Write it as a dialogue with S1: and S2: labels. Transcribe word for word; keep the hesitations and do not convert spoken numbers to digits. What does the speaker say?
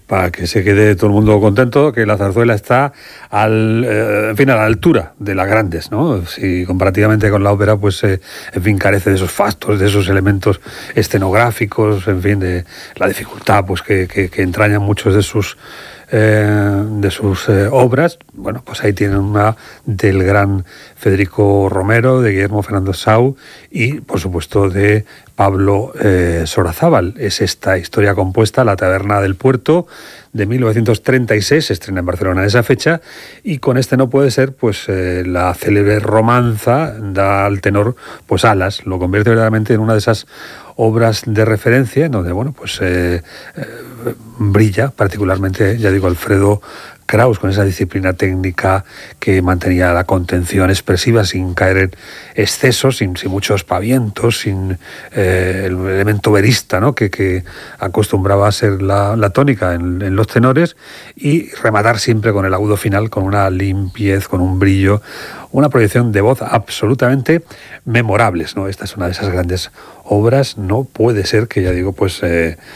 S1: para que se quede todo el mundo contento, que la zarzuela está al, eh, en fin, a la altura de las grandes, ¿no? Si comparativamente con la ópera, pues, eh, en fin, carece de esos fastos, de esos elementos escenográficos, en fin, de la dificultad, pues, que, que, que entrañan muchos de sus Eh, de sus eh, obras. Bueno, pues ahí tienen una del gran Federico Romero, de Guillermo Fernando Sau y, por supuesto, de Pablo eh, Sorazábal. Es esta historia compuesta, La taberna del puerto, de mil novecientos treinta y seis, se estrena en Barcelona en esa fecha, y con este No puede ser, pues eh, la célebre romanza da al tenor pues alas, lo convierte verdaderamente en una de esas obras de referencia, en donde, bueno, pues eh, eh, brilla particularmente, ya digo, Alfredo Kraus, con esa disciplina técnica que mantenía la contención expresiva sin caer en excesos, sin, sin muchos pavientos, sin eh, el elemento verista, ¿no?, que, que acostumbraba a ser la, la tónica en, en los tenores, y rematar siempre con el agudo final, con una limpiez, con un brillo, una proyección de voz absolutamente memorables, ¿no? Esta es una de esas grandes obras. No puede ser que, ya digo, pues... Eh,